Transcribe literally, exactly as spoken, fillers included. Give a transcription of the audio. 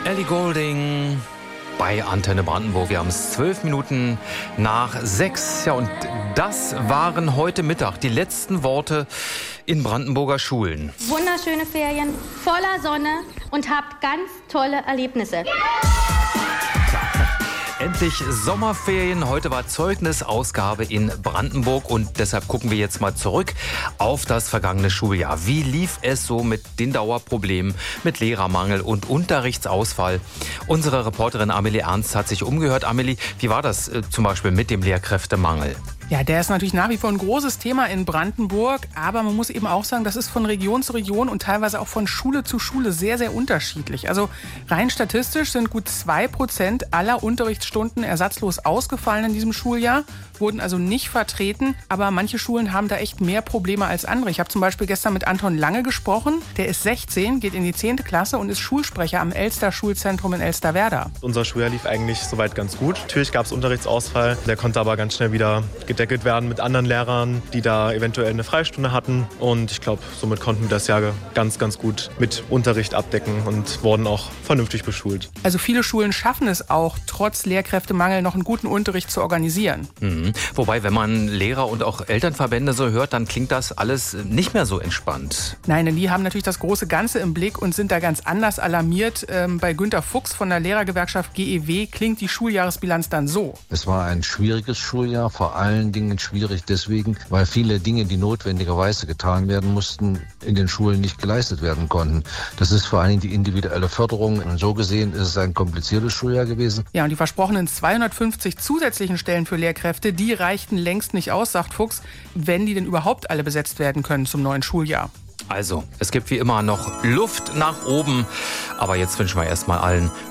Ellie Goulding bei Antenne Brandenburg. Wir haben es zwölf Minuten nach sechs. Ja, und das waren heute Mittag die letzten Worte in Brandenburger Schulen. Wunderschöne Ferien, voller Sonne und habt ganz tolle Erlebnisse. Endlich Sommerferien. Heute war Zeugnisausgabe in Brandenburg und deshalb gucken wir jetzt mal zurück auf das vergangene Schuljahr. Wie lief es so mit den Dauerproblemen, mit Lehrermangel und Unterrichtsausfall? Unsere Reporterin Amelie Ernst hat sich umgehört. Amelie, wie war das äh, zum Beispiel mit dem Lehrkräftemangel? Ja, der ist natürlich nach wie vor ein großes Thema in Brandenburg, aber man muss eben auch sagen, das ist von Region zu Region und teilweise auch von Schule zu Schule sehr, sehr unterschiedlich. Also rein statistisch sind gut zwei Prozent aller Unterrichtsstunden ersatzlos ausgefallen in diesem Schuljahr, wurden also nicht vertreten, aber manche Schulen haben da echt mehr Probleme als andere. Ich habe zum Beispiel gestern mit Anton Lange gesprochen, der ist sechzehn, geht in die zehnte Klasse und ist Schulsprecher am Elster Schulzentrum in Elsterwerda. Unser Schuljahr lief eigentlich soweit ganz gut. Natürlich gab es Unterrichtsausfall, der konnte aber ganz schnell wieder gedeckelt werden mit anderen Lehrern, die da eventuell eine Freistunde hatten. Und ich glaube, somit konnten wir das Jahr ganz, ganz gut mit Unterricht abdecken und wurden auch vernünftig beschult. Also viele Schulen schaffen es auch, trotz Lehrkräftemangel noch einen guten Unterricht zu organisieren. Mhm. Wobei, wenn man Lehrer und auch Elternverbände so hört, dann klingt das alles nicht mehr so entspannt. Nein, denn die haben natürlich das große Ganze im Blick und sind da ganz anders alarmiert. Ähm, bei Günter Fuchs von der Lehrergewerkschaft G E W klingt die Schuljahresbilanz dann so. Es war ein schwieriges Schuljahr, vor allen Dingen schwierig deswegen, weil viele Dinge, die notwendigerweise getan werden mussten, in den Schulen nicht geleistet werden konnten. Das ist vor allen Dingen die individuelle Förderung. Und so gesehen ist es ein kompliziertes Schuljahr gewesen. Ja, und die versprochenen zweihundertfünfzig zusätzlichen Stellen für Lehrkräfte, die reichten längst nicht aus, sagt Fuchs, wenn die denn überhaupt alle besetzt werden können zum neuen Schuljahr. Also, es gibt wie immer noch Luft nach oben. Aber jetzt wünschen wir erstmal allen